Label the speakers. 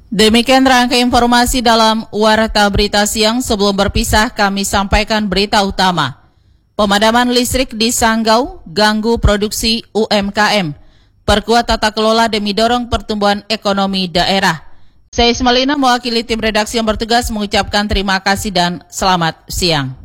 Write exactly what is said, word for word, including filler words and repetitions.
Speaker 1: Demikian rangkai informasi dalam Warta Berita Siang. Sebelum berpisah, kami sampaikan berita utama. Pemadaman listrik di Sanggau ganggu produksi U M K M. Perkuat tata kelola demi dorong pertumbuhan ekonomi daerah. Saya Ismailina mewakili tim redaksi yang bertugas mengucapkan terima kasih dan selamat siang.